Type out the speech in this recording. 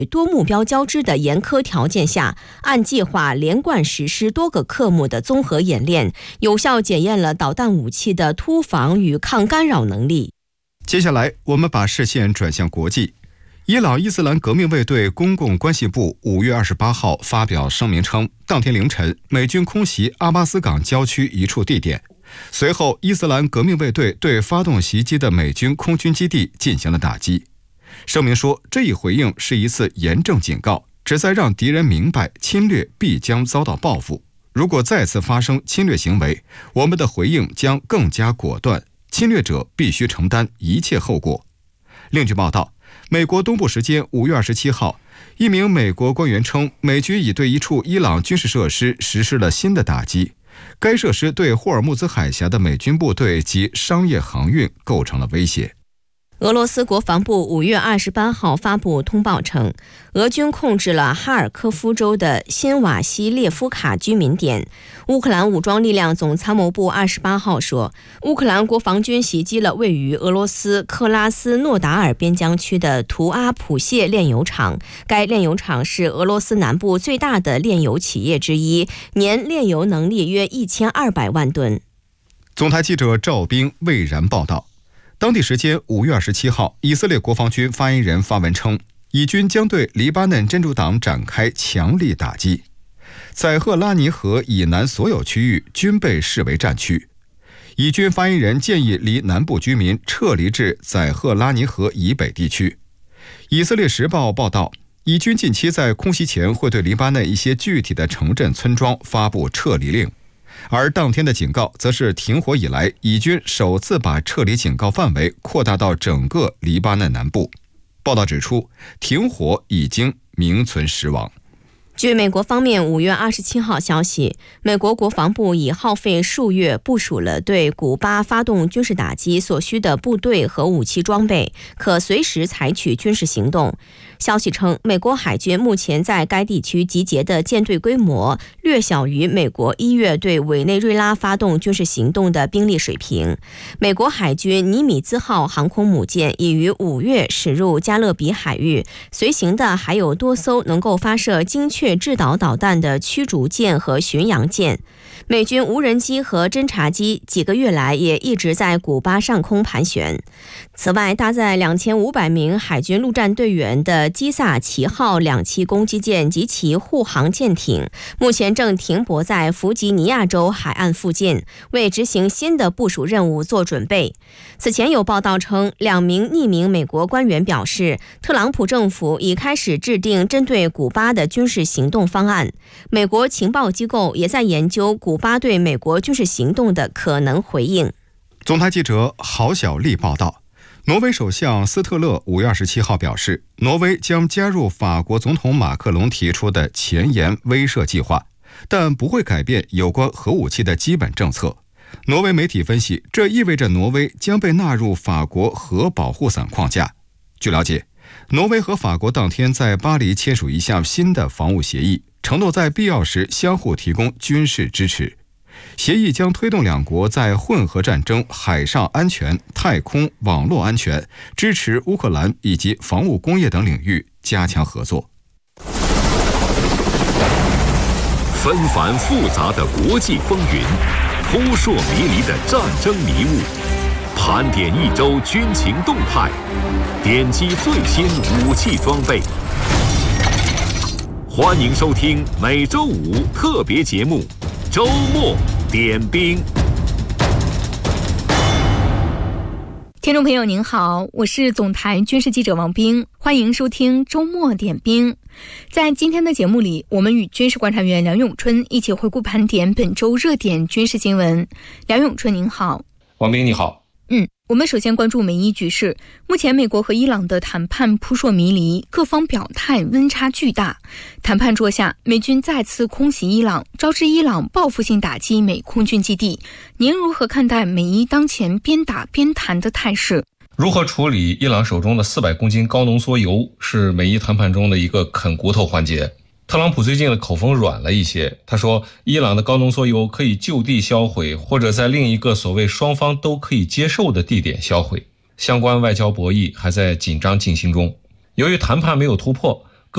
多目标交织的严苛条件下，按计划连贯实施多个科目的综合演练，有效检验了导弹武器的突防与抗干扰能力。 接下来，我们把视线转向国际。伊朗伊斯兰革命卫队公共关系部5月28号发表声明称，当天凌晨，美军空袭阿巴斯港郊区一处地点。随后，伊斯兰革命卫队对发动袭击的美军空军基地进行了打击。声明说，这一回应是一次严正警告，旨在让敌人明白侵略必将遭到报复。如果再次发生侵略行为，我们的回应将更加果断，侵略者必须承担一切后果。另据报道，美国东部时间5月27号，一名美国官员称，美军已对一处伊朗军事设施实施了新的打击。该设施对霍尔木兹海峡的美军部队及商业航运构成了威胁。 俄罗斯国防部5月28号发布通报称，俄军控制了哈尔科夫州的新瓦西列夫卡居民点。乌克兰武装力量总参谋部28号说，乌克兰国防军袭击了位于俄罗斯克拉斯诺达尔边疆区的图阿普谢炼油厂。该炼油厂是俄罗斯南部最大的炼油企业之一，年炼油能力约1200万吨。 总台记者赵兵蔚然报道。当地时间5月27号，以色列国防军发言人发文称，以军将对黎巴嫩真主党展开强力打击，载赫拉尼河以南所有区域均被视为战区。以军发言人建议离南部居民撤离至载赫拉尼河以北地区。以色列时报报道，以军近期在空袭前会对黎巴嫩一些具体的城镇村庄发布撤离令。而当天的警告则是停火以来，以军首次把撤离警告范围扩大到整个黎巴嫩南部。报道指出，停火已经名存实亡。 据美国方面5月27号消息，美国国防部已耗费数月部署了对古巴发动军事打击所需的部队和武器装备，可随时采取军事行动。消息称，美国海军目前在该地区集结的舰队规模略小于美国1月对委内瑞拉发动军事行动的兵力水平。美国海军尼米兹号航空母舰已于5月驶入加勒比海域，随行的还有多艘能够发射精确制导导弹的驱逐舰和巡洋舰。美军无人机和侦察机几个月来也一直在古巴上空盘旋。此外，搭载2500名海军陆战队员的基萨奇号2栖攻击舰及其护航舰艇目前正停泊在弗吉尼亚州海岸附近，为执行新的部署任务做准备。此前有报道称，2名匿名美国官员表示，特朗普政府已开始制定针对古巴的军事行动方案。美国情报机构也在研究古巴对美国军事行动的可能回应。 总台记者郝小丽报道，挪威首相斯特勒5月27号表示，挪威将加入法国总统马克龙提出的前沿威慑计划，但不会改变有关核武器的基本政策。挪威媒体分析，这意味着挪威将被纳入法国核保护伞框架。据了解，挪威和法国当天在巴黎签署一项新的防务协议，承诺在必要时相互提供军事支持。协议将推动两国在混合战争、海上安全、太空、网络安全、支持乌克兰以及防务工业等领域加强合作。 纷繁复杂的国际风云，扑朔迷离的战争迷雾，盘点一周军情动态，点击最新武器装备。欢迎收听每周五特别节目《周末点兵》。 听众朋友您好，我是总台军事记者王兵，欢迎收听周末点兵。在今天的节目里，我们与军事观察员梁永春一起回顾盘点本周热点军事新闻。梁永春您好。 王兵你好。 我们首先关注美伊局势。目前美国和伊朗的谈判扑朔迷离，各方表态温差巨大。谈判桌下，美军再次空袭伊朗，招致伊朗报复性打击美空军基地。您如何看待美伊当前边打边谈的态势？ 如何处理伊朗手中的400公斤高浓缩铀，是美伊谈判中的一个啃骨头环节。特朗普最近的口风软了一些，他说伊朗的高浓缩铀可以就地销毁，或者在另一个所谓双方都可以接受的地点销毁。相关外交博弈还在紧张进行中。由于谈判没有突破，